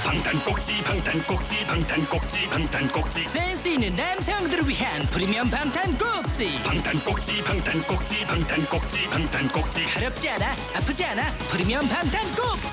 방탄꼭지 방탄꼭지 방탄꼭지 방탄꼭지 센스 있는 남성들을 위한 프리미엄 방탄꼭지. 방탄꼭지 방탄꼭지 방탄꼭지 방탄꼭지 가렵지 않아, 아프지 않아. 프리미엄 방탄꼭지.